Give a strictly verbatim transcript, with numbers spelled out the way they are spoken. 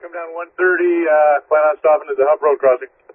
come down one thirty, uh, plan on stopping at the Hub Road crossing.